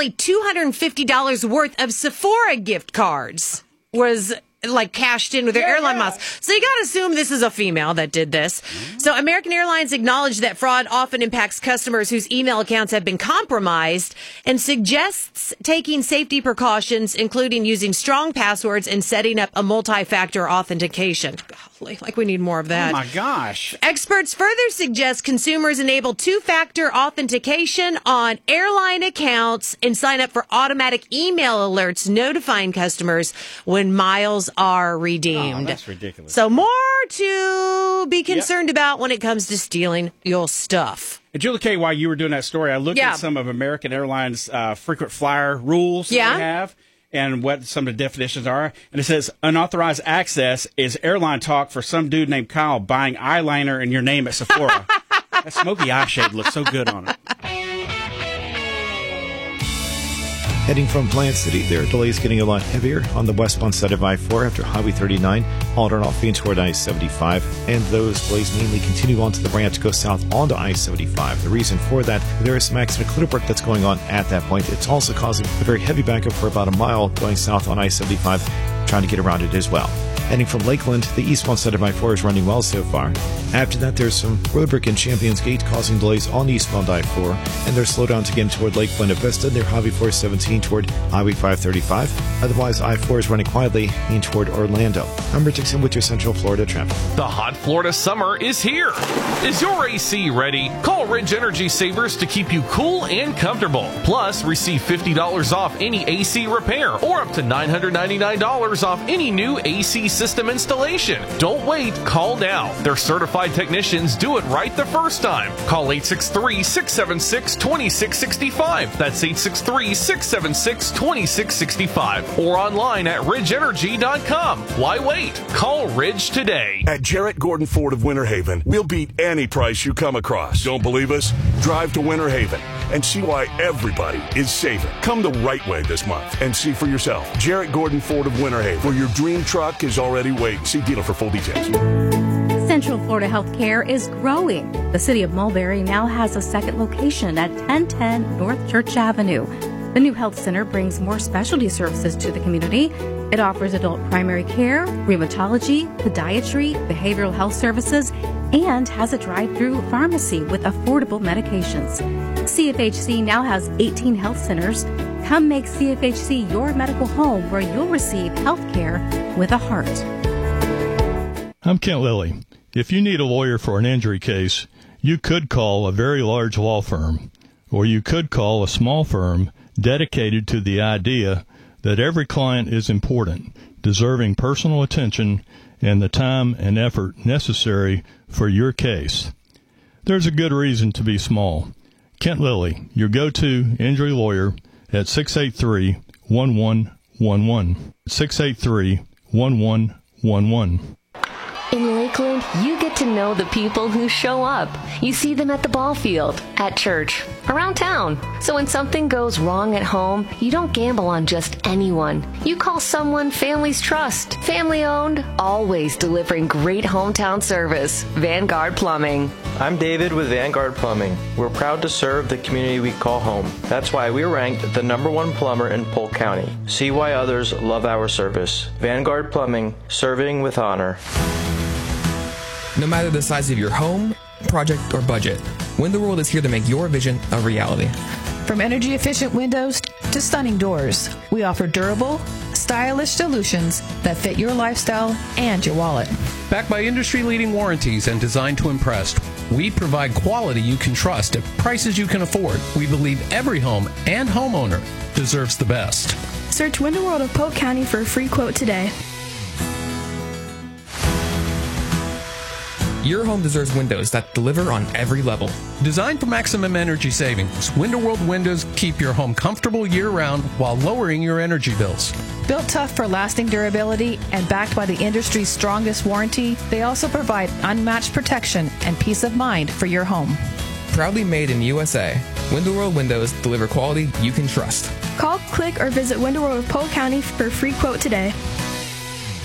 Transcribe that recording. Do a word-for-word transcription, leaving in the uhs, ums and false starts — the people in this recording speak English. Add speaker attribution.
Speaker 1: apparently two hundred fifty dollars worth of Sephora gift cards was like cashed in with their
Speaker 2: yeah,
Speaker 1: airline
Speaker 2: yeah.
Speaker 1: miles. So you got to assume this is a female that did this. Mm-hmm. So American Airlines acknowledged that fraud often impacts customers whose email accounts have been compromised and suggests taking safety precautions, including using strong passwords and setting up a multi-factor authentication. Golly, like we need more of that.
Speaker 3: Oh, my gosh.
Speaker 1: Experts further suggest consumers enable two-factor authentication on airline accounts and sign up for automatic email alerts notifying customers when miles are redeemed.
Speaker 3: Oh, that's ridiculous.
Speaker 1: So more to be concerned yep. about when it comes to stealing your stuff.
Speaker 3: And Julie K, while you were doing that story, I looked
Speaker 1: yeah.
Speaker 3: at some of American Airlines uh, frequent flyer rules
Speaker 1: yeah.
Speaker 3: that they have and what some of the definitions are. And it says unauthorized access is airline talk for some dude named Kyle buying eyeliner in your name at Sephora. That smoky eye shade looks so good on it.
Speaker 4: Heading from Plant City, there are delays getting a lot heavier on the westbound side of I four after Highway thirty-nine, on and off being toward I seventy-five, and those delays mainly continue onto the branch to go south onto I seventy-five. The reason for that, there is some accident cleanup work that's going on at that point. It's also causing a very heavy backup for about a mile going south on I seventy-five, trying to get around it as well. Heading from Lakeland, the eastbound side of I four is running well so far. After that, there's some roadwork in Champions Gate causing delays on eastbound I four, and there's slowdowns again toward Lake Buena Vista near Highway four seventeen toward Highway five thirty-five. Otherwise, I four is running quietly in toward Orlando. I'm Rich Dixon with your Central Florida traffic.
Speaker 5: The hot Florida summer is here. Is your A C ready? Call Ridge Energy Savers to keep you cool and comfortable. Plus, receive fifty dollars off any A C repair or up to nine hundred ninety-nine dollars off any new A C system installation. Don't wait. Call now. Their certified technicians do it right the first time. Call eight six three, six seven six, two six six five. That's eight six three, six seven six, two six six five. Or online at ridge energy dot com. Why wait? Call Ridge today.
Speaker 6: At Jarrett Gordon Ford of Winter Haven, we'll beat any price you come across. Don't believe us? Drive to Winter Haven and see why everybody is saving. Come the right way this month and see for yourself. Jarrett Gordon Ford of Winter Haven, where your dream truck is already waiting. See dealer for full details.
Speaker 7: Central Florida Healthcare is growing. The city of Mulberry now has a second location at ten ten North Church Avenue. The new health center brings more specialty services to the community. It offers adult primary care, rheumatology, podiatry, behavioral health services, and has a drive-through pharmacy with affordable medications. C F H C now has eighteen health centers. Come make C F H C your medical home where you'll receive health care with a heart.
Speaker 8: I'm Kent Lilly. If you need a lawyer for an injury case, you could call a very large law firm, or you could call a small firm dedicated to the idea that every client is important, deserving personal attention and the time and effort necessary for your case. There's a good reason to be small. Kent Lilly, your go-to injury lawyer at six eight three, one one one one. six eight three, one one one one.
Speaker 9: In Lakeland, you get to know the people who show up. You see them at the ball field, at church, around town. So when something goes wrong at home, you don't gamble on just anyone. You call someone families trust. Family owned, always delivering great hometown service. Vanguard Plumbing.
Speaker 10: I'm David with Vanguard Plumbing. We're proud to serve the community we call home. That's why we're ranked the number one plumber in Polk County. See why others love our service. Vanguard Plumbing, serving with honor.
Speaker 11: No matter the size of your home, project, or budget, Window World is here to make your vision a reality.
Speaker 12: From energy-efficient windows to stunning doors, we offer durable, stylish solutions that fit your lifestyle and your wallet.
Speaker 13: Backed by industry-leading warranties and designed to impress, we provide quality you can trust at prices you can afford. We believe every home and homeowner deserves the best.
Speaker 14: Search Window World of Polk County for a free quote today.
Speaker 11: Your home deserves windows that deliver on every level.
Speaker 13: Designed for maximum energy savings, Window World windows keep your home comfortable year-round while lowering your energy bills.
Speaker 12: Built tough for lasting durability and backed by the industry's strongest warranty, they also provide unmatched protection and peace of mind for your home.
Speaker 11: Proudly made in U S A, Window World windows deliver quality you can trust.
Speaker 14: Call, click, or visit Window World of Polk County for a free quote today.